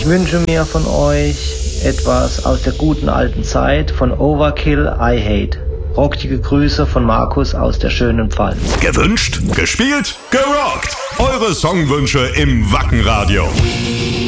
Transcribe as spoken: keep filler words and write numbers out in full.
wünsche mir von euch etwas aus der guten alten Zeit von Overkill, I Hate. Rockige Grüße von Markus aus der schönen Pfalz. Gewünscht, gespielt, gerockt. Eure Songwünsche im Wacken Radio.